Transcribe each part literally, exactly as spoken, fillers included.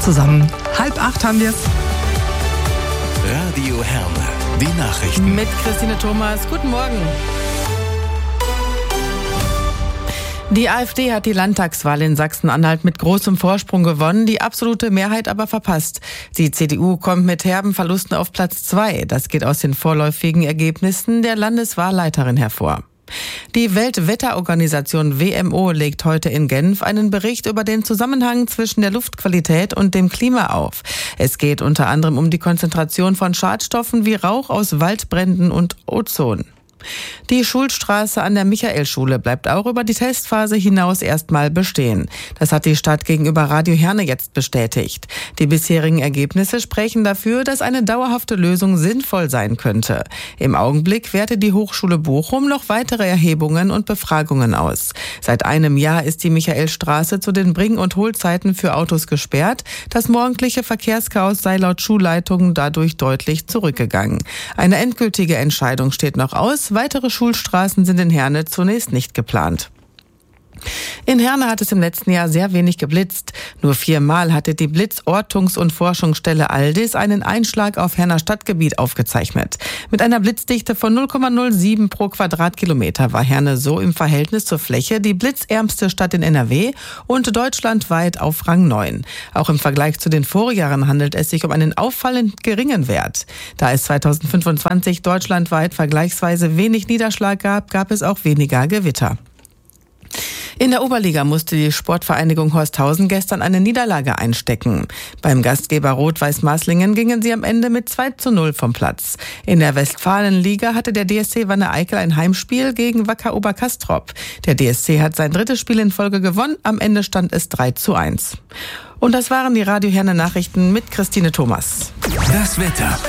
zusammen. Halb acht haben wir es. Radio Herne, die Nachrichten. Mit Christine Thomas. Guten Morgen. Die AfD hat die Landtagswahl in Sachsen-Anhalt mit großem Vorsprung gewonnen, die absolute Mehrheit aber verpasst. Die C D U kommt mit herben Verlusten auf Platz zwei. Das geht aus den vorläufigen Ergebnissen der Landeswahlleiterin hervor. Die Weltwetterorganisation W M O legt heute in Genf einen Bericht über den Zusammenhang zwischen der Luftqualität und dem Klima auf. Es geht unter anderem um die Konzentration von Schadstoffen wie Rauch aus Waldbränden und Ozon. Die Schulstraße an der Michaelschule bleibt auch über die Testphase hinaus erstmal bestehen. Das hat die Stadt gegenüber Radio Herne jetzt bestätigt. Die bisherigen Ergebnisse sprechen dafür, dass eine dauerhafte Lösung sinnvoll sein könnte. Im Augenblick wertet die Hochschule Bochum noch weitere Erhebungen und Befragungen aus. Seit einem Jahr ist die Michaelstraße zu den Bring- und Hohlzeiten für Autos gesperrt. Das morgendliche Verkehrschaos sei laut Schulleitungen dadurch deutlich zurückgegangen. Eine endgültige Entscheidung steht noch aus. Weitere Schulstraßen sind in Herne zunächst nicht geplant. In Herne hat es im letzten Jahr sehr wenig geblitzt. Nur viermal hatte die Blitzortungs- und Forschungsstelle Aldis einen Einschlag auf Herner Stadtgebiet aufgezeichnet. Mit einer Blitzdichte von null Komma null sieben pro Quadratkilometer war Herne so im Verhältnis zur Fläche die blitzärmste Stadt in N R W und deutschlandweit auf Rang neun. Auch im Vergleich zu den Vorjahren handelt es sich um einen auffallend geringen Wert. Da es zweitausendfünfundzwanzig deutschlandweit vergleichsweise wenig Niederschlag gab, gab es auch weniger Gewitter. In der Oberliga musste die Sportvereinigung Horsthausen gestern eine Niederlage einstecken. Beim Gastgeber Rot-Weiß Maßlingen gingen sie am Ende mit zwei zu null vom Platz. In der Westfalenliga hatte der D S C Wanne-Eickel ein Heimspiel gegen Wacker Obercastrop. Der D S C hat sein drittes Spiel in Folge gewonnen. Am Ende stand es drei zu eins. Und das waren die Radio Herne Nachrichten mit Christine Thomas. Das Wetter.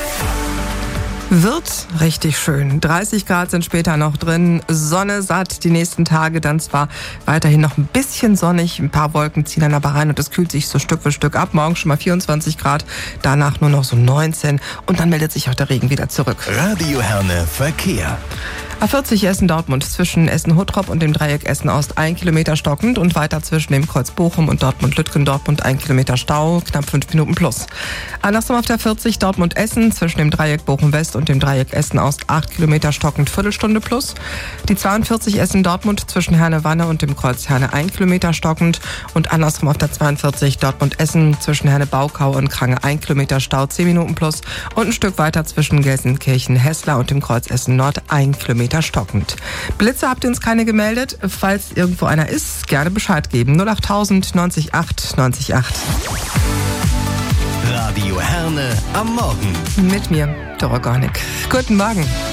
Wird richtig schön. dreißig Grad sind später noch drin. Sonne satt die nächsten Tage. Dann zwar weiterhin noch ein bisschen sonnig. Ein paar Wolken ziehen dann aber rein und es kühlt sich so Stück für Stück ab. Morgen schon mal vierundzwanzig Grad. Danach nur noch so neunzehn. Und dann meldet sich auch der Regen wieder zurück. Radio Herne Verkehr. A vierzig Essen-Dortmund zwischen Essen-Huttrop und dem Dreieck Essen-Ost ein Kilometer stockend und weiter zwischen dem Kreuz Bochum und Dortmund-Lütgendortmund ein Kilometer Stau, knapp fünf Minuten plus. Andersrum auf der vierzig Dortmund-Essen zwischen dem Dreieck Bochum-West und dem Dreieck Essen-Ost acht Kilometer stockend, Viertelstunde plus. Die zweiundvierzig Essen-Dortmund zwischen Herne-Wanne und dem Kreuz Herne ein Kilometer stockend und andersrum auf der zweiundvierzig Dortmund-Essen zwischen Herne-Baukau und Krange ein Kilometer Stau, zehn Minuten plus und ein Stück weiter zwischen Gelsenkirchen-Hessler und dem Kreuz Essen-Nord ein Kilometer stockend. Blitze habt ihr uns keine gemeldet. Falls irgendwo einer ist, gerne Bescheid geben. null achttausend neunzig acht neunzig acht. Radio Herne am Morgen. Mit mir, Dora Gornik. Guten Morgen.